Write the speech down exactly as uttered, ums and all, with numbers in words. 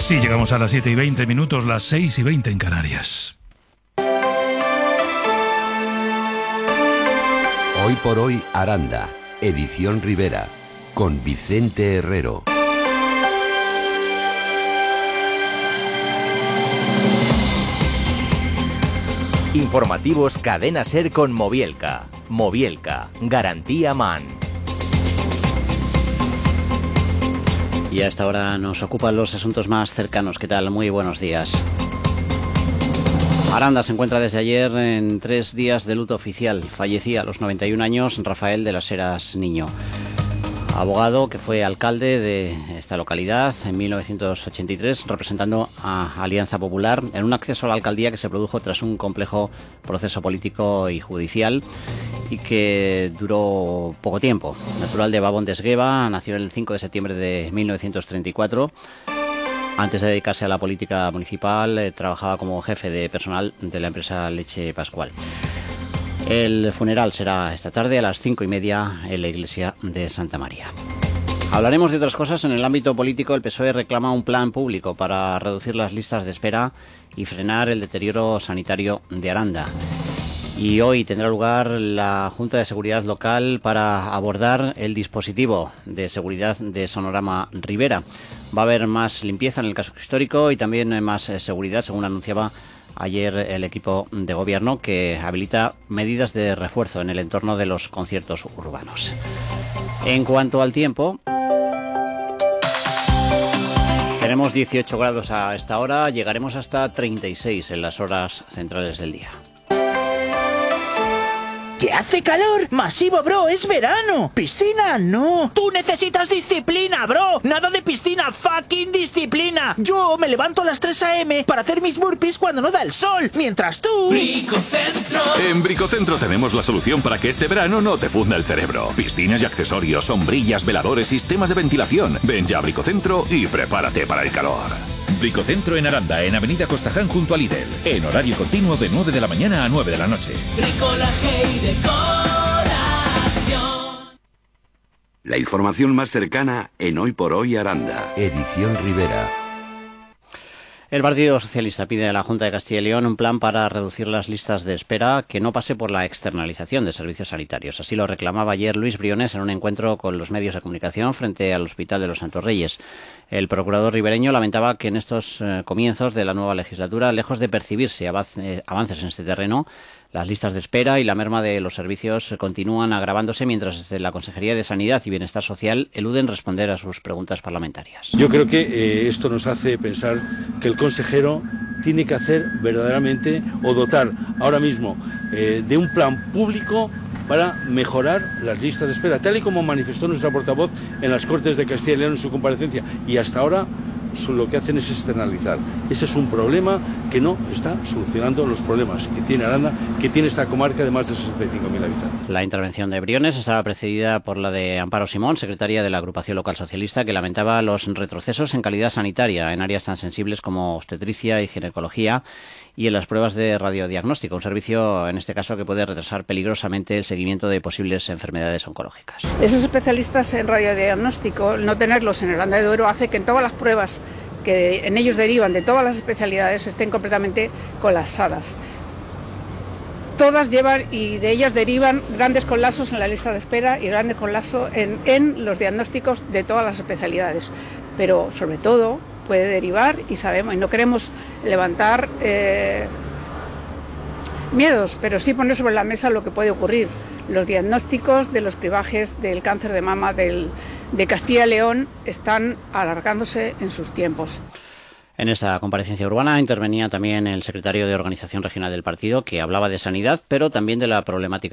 Sí, llegamos a las siete y veinte minutos, las seis y veinte en Canarias. Hoy por hoy, Aranda, edición Rivera, con Vicente Herrero. Informativos Cadena Ser con Movielca. Movielca, garantía MAN. Y a esta hora nos ocupan los asuntos más cercanos. ¿Qué tal? Muy buenos días. Aranda se encuentra desde ayer en tres días de luto oficial. Fallecía a los noventa y un años Rafael de las Heras Niño, abogado que fue alcalde de esta localidad en mil novecientos ochenta y tres, representando a Alianza Popular en un acceso a la alcaldía que se produjo tras un complejo proceso político y judicial y que duró poco tiempo. Natural de Babón de Esgueva, nació el cinco de septiembre de mil novecientos treinta y cuatro. Antes de dedicarse a la política municipal, eh, trabajaba como jefe de personal de la empresa Leche Pascual. El funeral será esta tarde a las cinco y media en la iglesia de Santa María. Hablaremos de otras cosas. En el ámbito político, el P S O E reclama un plan público para reducir las listas de espera y frenar el deterioro sanitario de Aranda. Y hoy tendrá lugar la Junta de Seguridad Local para abordar el dispositivo de seguridad de Sonorama Rivera. Va a haber más limpieza en el casco histórico y también más eh, seguridad, según anunciaba ayer el equipo de gobierno, que habilita medidas de refuerzo en el entorno de los conciertos urbanos. En cuanto al tiempo, tenemos dieciocho grados a esta hora, llegaremos hasta treinta y seis en las horas centrales del día. ¡Que hace calor! ¡Masivo, bro! ¡Es verano! ¡Piscina, no! ¡Tú necesitas disciplina, bro! ¡Nada de piscina! ¡Fucking disciplina! Yo me levanto a las tres a eme para hacer mis burpees cuando no da el sol, mientras tú... Bricocentro. En Bricocentro tenemos la solución para que este verano no te funda el cerebro. Piscinas y accesorios, sombrillas, veladores, sistemas de ventilación. Ven ya a Bricocentro y prepárate para el calor. Bricocentro en Aranda, en Avenida Costaján junto a Lidl. En horario continuo de nueve de la mañana a nueve de la noche. Bricolaje y decoración. La información más cercana en Hoy por Hoy Aranda, edición Rivera. El Partido Socialista pide a la Junta de Castilla y León un plan para reducir las listas de espera que no pase por la externalización de servicios sanitarios. Así lo reclamaba ayer Luis Briones en un encuentro con los medios de comunicación frente al Hospital de los Santos Reyes. El procurador ribereño lamentaba que en estos eh, comienzos de la nueva legislatura, lejos de percibirse avance, avances en este terreno, las listas de espera y la merma de los servicios continúan agravándose mientras desde la Consejería de Sanidad y Bienestar Social eluden responder a sus preguntas parlamentarias. Yo creo que eh, esto nos hace pensar que el consejero tiene que hacer verdaderamente o dotar ahora mismo eh, de un plan público para mejorar las listas de espera, tal y como manifestó nuestra portavoz en las Cortes de Castilla y León en su comparecencia. Y hasta ahora lo que hacen es externalizar. Ese es un problema que no está solucionando los problemas que tiene Aranda, que tiene esta comarca de más de sesenta y cinco mil habitantes. La intervención de Briones estaba precedida por la de Amparo Simón, secretaria de la Agrupación Local Socialista, que lamentaba los retrocesos en calidad sanitaria en áreas tan sensibles como obstetricia y ginecología y en las pruebas de radiodiagnóstico, un servicio en este caso que puede retrasar peligrosamente el seguimiento de posibles enfermedades oncológicas. Esos especialistas en radiodiagnóstico, el no tenerlos en Aranda de Duero, hace que en todas las pruebas que en ellos derivan de todas las especialidades estén completamente colapsadas. Todas llevan y de ellas derivan grandes colapsos en la lista de espera y grandes colapsos en, en los diagnósticos de todas las especialidades. Pero sobre todo puede derivar, y sabemos, y no queremos levantar eh, miedos, pero sí poner sobre la mesa lo que puede ocurrir. Los diagnósticos de los cribajes del cáncer de mama del, de Castilla y León están alargándose en sus tiempos. En esta comparecencia urbana intervenía también el secretario de Organización Regional del partido, que hablaba de sanidad, pero también de la problemática